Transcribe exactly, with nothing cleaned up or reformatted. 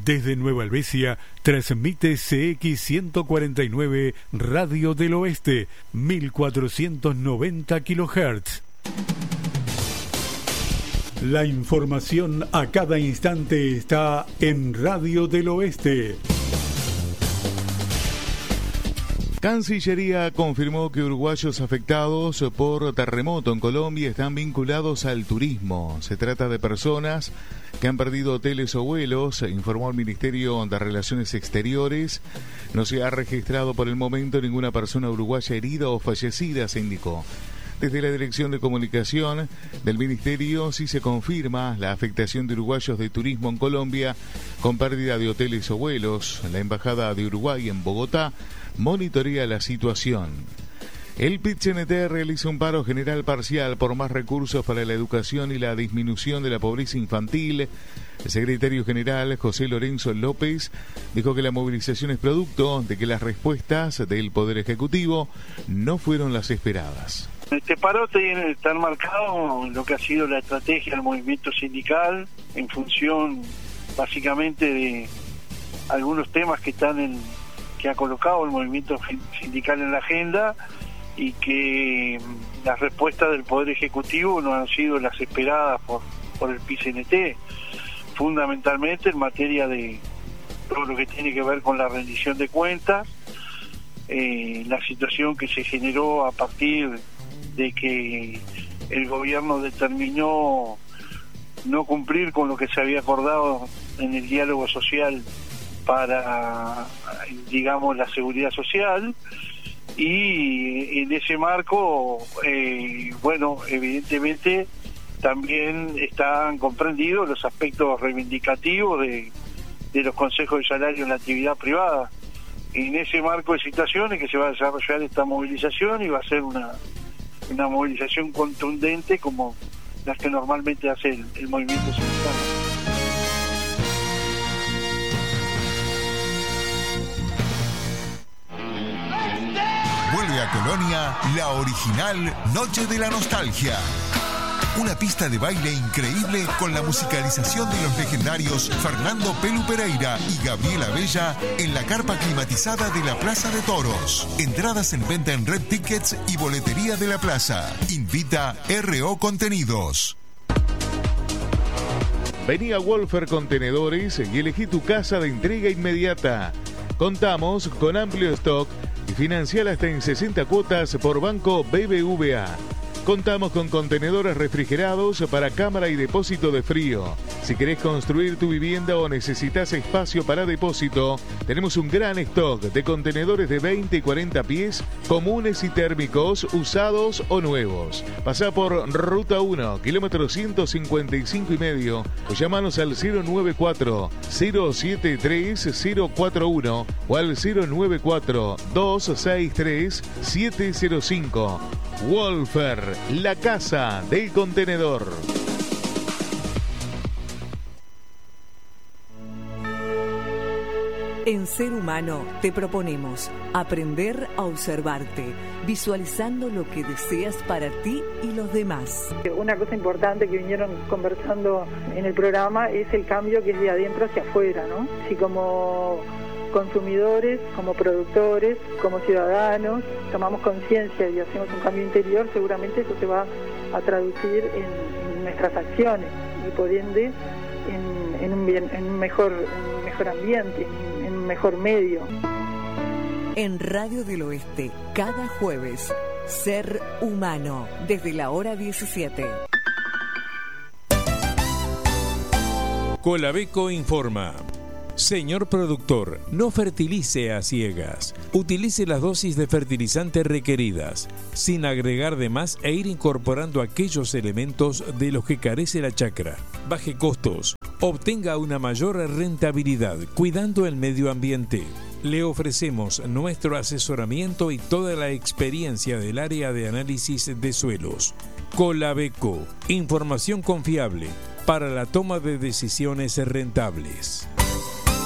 Desde Nueva Helvecia transmite C X ciento cuarenta y nueve Radio del Oeste, mil cuatrocientos noventa kilohertz. La información a cada instante está en Radio del Oeste. Cancillería confirmó que uruguayos afectados por terremoto en Colombia están vinculados al turismo. Se trata de personas que han perdido hoteles o vuelos, informó el Ministerio de Relaciones Exteriores. No se ha registrado por el momento ninguna persona uruguaya herida o fallecida, se indicó. Desde la Dirección de Comunicación del Ministerio sí se confirma la afectación de uruguayos de turismo en Colombia con pérdida de hoteles o vuelos. La Embajada de Uruguay en Bogotá monitorea la situación. El P I T C N T realiza un paro general parcial por más recursos para la educación y la disminución de la pobreza infantil. El secretario general, José Lorenzo López, dijo que la movilización es producto de que las respuestas del Poder Ejecutivo no fueron las esperadas. Este paro tiene, está marcado en lo que ha sido la estrategia del movimiento sindical en función básicamente de algunos temas que están en que ha colocado el movimiento sindical en la agenda y que las respuestas del Poder Ejecutivo no han sido las esperadas por, por el P I C N T, fundamentalmente en materia de todo lo que tiene que ver con la rendición de cuentas, eh, la situación que se generó a partir de que el gobierno determinó no cumplir con lo que se había acordado en el diálogo social para, digamos, la seguridad social, y en ese marco, eh, bueno, evidentemente también están comprendidos los aspectos reivindicativos de, de los consejos de salario en la actividad privada. En ese marco de situaciones que se va a desarrollar esta movilización y va a ser una una movilización contundente como las que normalmente hace el, el movimiento sindical. Vuelve a Colonia la original Noche de la Nostalgia. Una pista de baile increíble con la musicalización de los legendarios Fernando Pelu Pereira y Gabriela Bella en la carpa climatizada de la Plaza de Toros. Entradas en venta en Red Tickets y boletería de la plaza. Invita R O Contenidos. Vení a Wolfer Contenedores y elegí tu casa de entrega inmediata. Contamos con amplio stock y financiar hasta en sesenta cuotas por Banco B B V A. Contamos con contenedores refrigerados para cámara y depósito de frío. Si querés construir tu vivienda o necesitas espacio para depósito, tenemos un gran stock de contenedores de veinte y cuarenta pies, comunes y térmicos, usados o nuevos. Pasá por Ruta uno, kilómetro ciento cincuenta y cinco y medio, o llamanos al cero nueve cuatro, cero siete tres, cero cuatro uno o al cero nueve cuatro, dos seis tres, siete cero cinco. Wolfer, la casa del contenedor. En Ser Humano te proponemos aprender a observarte, visualizando lo que deseas para ti y los demás. Una cosa importante que vinieron conversando en el programa es el cambio que es de adentro hacia afuera, ¿no? Si como consumidores, como productores, como ciudadanos, tomamos conciencia y hacemos un cambio interior, seguramente eso se va a traducir en, en nuestras acciones y por ende en, en, un, bien, en un, mejor, un mejor ambiente, en, en un mejor medio. En Radio del Oeste, cada jueves, Ser Humano, desde la hora diecisiete. Colabeco informa. Señor productor, no fertilice a ciegas. Utilice las dosis de fertilizante requeridas, sin agregar de más e ir incorporando aquellos elementos de los que carece la chacra. Baje costos, obtenga una mayor rentabilidad, cuidando el medio ambiente. Le ofrecemos nuestro asesoramiento y toda la experiencia del área de análisis de suelos. Colabeco, información confiable para la toma de decisiones rentables.